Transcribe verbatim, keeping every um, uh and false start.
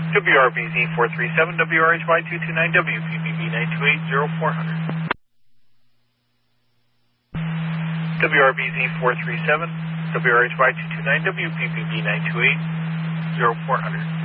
W R B Z four three seven, W R H Y two two nine, W P B B nine two eight zero four zero zero. W R B Z four three seven, W R H Y two two nine, W P B B nine two eight zero four zero zero.